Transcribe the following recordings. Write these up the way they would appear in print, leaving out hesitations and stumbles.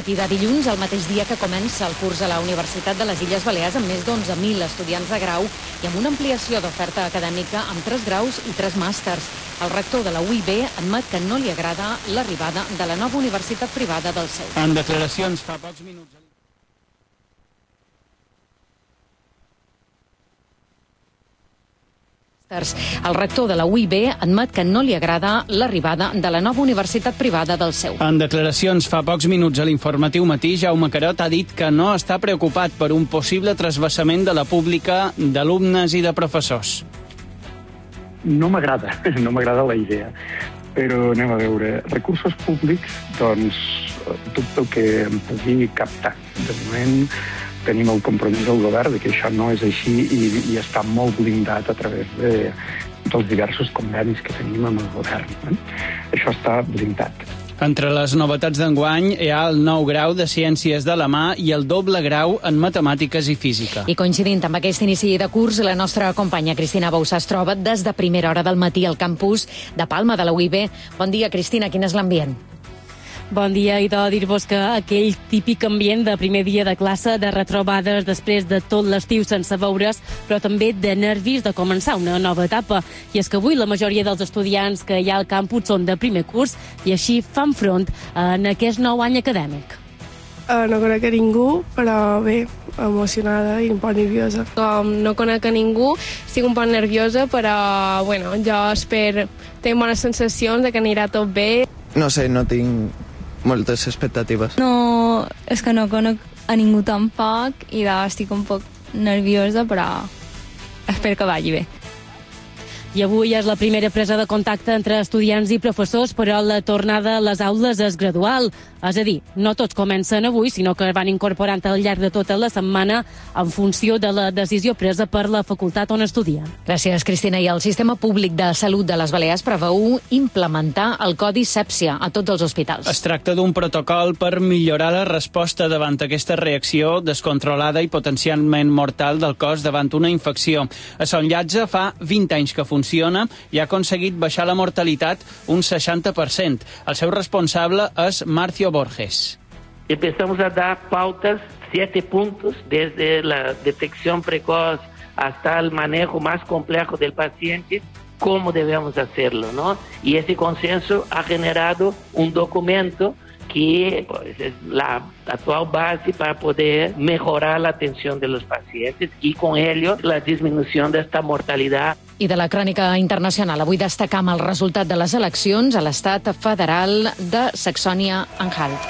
matí de dilluns, el mateix dia que comença el curs a la Universitat de les Illes Balears, amb més d'11.000 estudiants de grau i amb una ampliació d'oferta acadèmica amb 3 graus i 3 màsters. El rector de la UIB admet que no li agrada l'arribada de la nova universitat privada del seu. En declaracions fa pocs minuts... El rector de la UIB admet que no li agrada l'arribada de la nova universitat privada del seu. En declaracions fa pocs minuts a l'informatiu Matí, Jaume Carot ha dit que no està preocupat per un possible trasbassament de la pública d'alumnes i de professors. No m'agrada la idea, però anem a veure. Recursos públics, doncs, tot el que em pugui captar. De moment tenim el compromís del govern de que això no és així i està molt blindat a través dels diversos convenis que tenim amb el govern. Això està blindat. Entre les novetats d'enguany hi ha el 9 grau de Ciències de la Mà i el doble grau en Matemàtiques i Física. I coincidint amb aquest inici de curs, la nostra companya Cristina Boussà es troba des de primera hora del matí al campus de Palma de la UIB. Bon dia, Cristina, quin és l'ambient? Bon dia, i de dir-vos que aquell típic ambient de primer dia de classe, de retrobades després de tot l'estiu sense veure's, però també de nervis de començar una nova etapa. I és que avui la majoria dels estudiants que hi ha al campus són de primer curs i així fan front en aquest nou any acadèmic. No conec a ningú, però bé, emocionada i un poc nerviosa. Com no conec a ningú, estic un poc nerviosa, però bueno, jo espero, tinc bones sensacions de que anirà tot bé. No sé, no tinc moltes expectatives. No, és que no conec a ningú tampoc i estic un poc nerviosa, però espero que vagi bé. I avui és la primera presa de contacte entre estudiants i professors, però la tornada a les aules és gradual. És a dir, no tots comencen avui, sinó que van incorporant al llarg de tota la setmana en funció de la decisió presa per la facultat on estudien. Gràcies, Cristina. I el Sistema Públic de Salut de les Balears preveu implementar el codi Sèpsia a tots els hospitals. Es tracta d'un protocol per millorar la resposta davant aquesta reacció descontrolada i potencialment mortal del cos davant una infecció. A Son Llatge fa 20 anys que funciona i ha aconseguit baixar la mortalitat un 60%. El seu responsable és Marcio Borges. Empezamos a dar pautas, 7 puntos, desde la detección precoz hasta el manejo más complejo del paciente, cómo debemos hacerlo, ¿no? Y ese consenso ha generado un documento que pues, es la actual base para poder mejorar la atención de los pacientes y con ello la disminución de esta mortalidad. I de la crònica internacional, avui destacam el resultat de les eleccions a l'estat federal de Saxònia-Anhalt.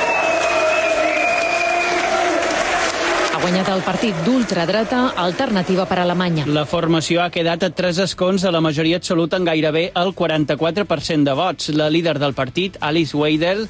Ha guanyat el partit d'ultradreta Alternativa per Alemanya. La formació ha quedat a 3 escons de la majoria absoluta en gairebé el 44% de vots. La líder del partit, Alice Weidel,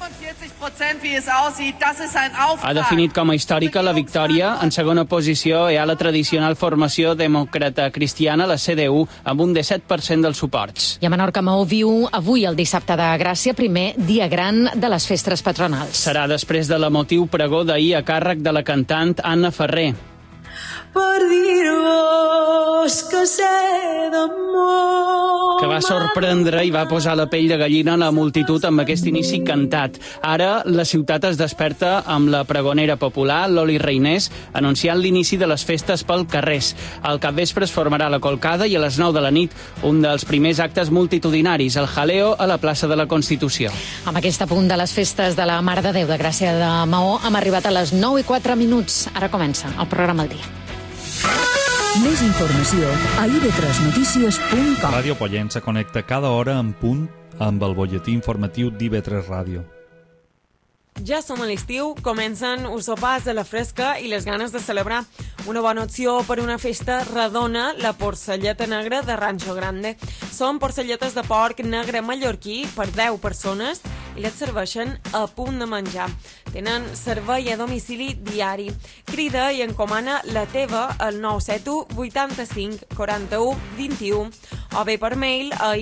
ha definit com a històrica la victòria. En segona posició hi ha la tradicional formació demòcrata cristiana, la CDU, amb un 17% dels suports. I a Menorca, Maó viu avui el dissabte de Gràcia, primer dia gran de les festes patronals. Serà després de l'emotiu pregó d'ahir a càrrec de la cantant Anna Ferrer. Per dir-vos que sé d'amor, que va sorprendre i va posar la pell de gallina a la multitud amb aquest inici cantat. Ara la ciutat es desperta amb la pregonera popular, Loli Reinés, anunciant l'inici de les festes pel carrers. Al capvespre es formarà la colcada i a les 9 de la nit un dels primers actes multitudinaris, el jaleo a la plaça de la Constitució. Amb aquest apunt de les festes de la Mare de Déu de Gràcia de Maó hem arribat a les 9:04. Ara comença el programa al dia. Més informació a ib3noticias.com. Ràdio Pollença connecta cada hora en punt amb el butlletí informatiu d'IB3 Ràdio. Ja som a l'estiu, comencen els sopars de la fresca i les ganes de celebrar. Una bona opció per una festa redona, la porcelleta negra de Rancho Grande. Són porcelletes de porc negre mallorquí per 10 persones i les serveixen a punt de menjar. Tenen servei a domicili diari. Crida i encomana la teva al 971 85 41 21 o bé per mail a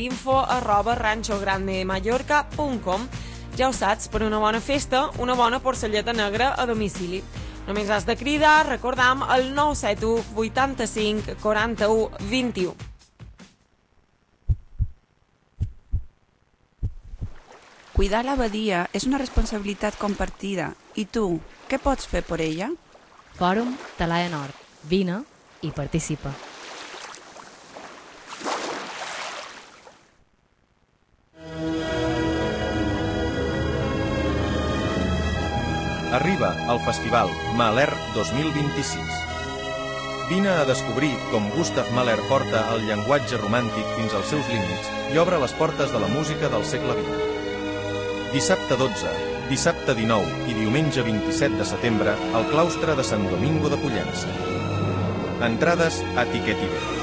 info@ranchograndemallorca.com. Ja ho saps, per una bona festa, una bona porcelleta negra a domicili. Només has de cridar, recordam, el 971 85 41 21. Cuidar la badia és una responsabilitat compartida. I tu, què pots fer per ella? Fòrum Talaia Nord. Vine i participa. Arriba al Festival Mahler 2026. Vine a descobrir com Gustav Mahler porta el llenguatge romàntic fins als seus límits i obre les portes de la música del segle XX. Dissabte 12, dissabte 19 i diumenge 27 de setembre al claustre de Sant Domingo de Pollença. Entrades a Tiquetiver.